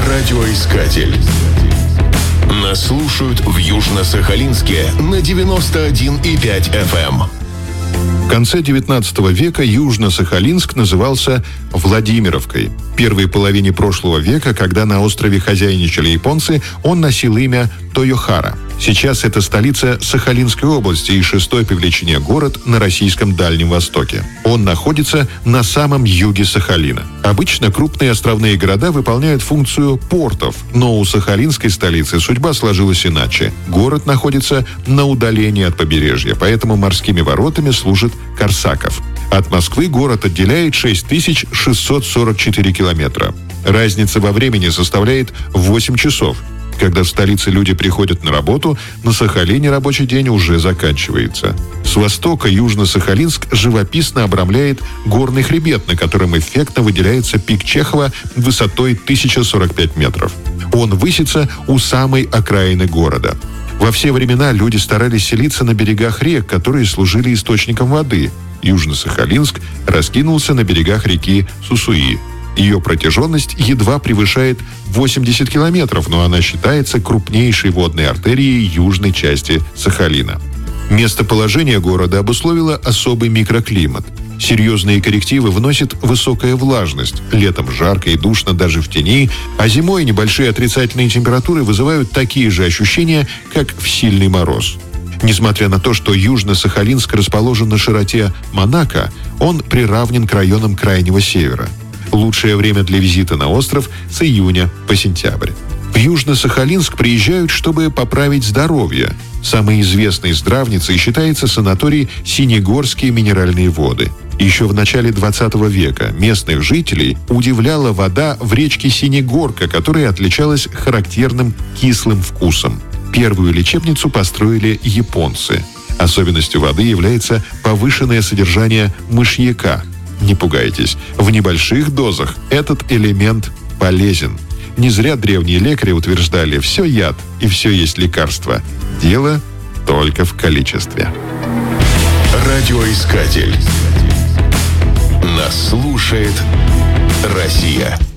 Радиоискатель. Нас слушают в Южно-Сахалинске на 91,5 FM. В конце 19 века Южно-Сахалинск назывался Владимировкой. В первой половине прошлого века, когда на острове хозяйничали японцы, он носил имя Тойохара. Сейчас это столица Сахалинской области и шестой по величине город на российском Дальнем Востоке. Он находится на самом юге Сахалина. Обычно крупные островные города выполняют функцию портов, но у сахалинской столицы судьба сложилась иначе. Город находится на удалении от побережья, поэтому морскими воротами служит Корсаков. От Москвы город отделяет 6644 километра. Разница во времени составляет 8 часов. Когда в столице люди приходят на работу, на Сахалине рабочий день уже заканчивается. С востока Южно-Сахалинск живописно обрамляет горный хребет, на котором эффектно выделяется пик Чехова высотой 1045 метров. Он высится у самой окраины города. Во все времена люди старались селиться на берегах рек, которые служили источником воды. Южно-Сахалинск раскинулся на берегах реки Сусуи. Ее протяженность едва превышает 80 километров, но она считается крупнейшей водной артерией южной части Сахалина. Местоположение города обусловило особый микроклимат. Серьезные коррективы вносит высокая влажность. Летом жарко и душно даже в тени, а зимой небольшие отрицательные температуры вызывают такие же ощущения, как в сильный мороз. Несмотря на то, что Южно-Сахалинск расположен на широте Монако, он приравнен к районам Крайнего Севера. Лучшее время для визита на остров с июня по сентябрь. В Южно-Сахалинск приезжают, чтобы поправить здоровье. Самой известной здравницей считается санаторий «Синегорские минеральные воды». Еще в начале 20 века местных жителей удивляла вода в речке Синегорка, которая отличалась характерным кислым вкусом. Первую лечебницу построили японцы. Особенностью воды является повышенное содержание мышьяка. Не пугайтесь, в небольших дозах этот элемент полезен. Не зря древние лекари утверждали: все яд и все есть лекарство. Дело только в количестве. Радиоискатель. Нас слушает Россия.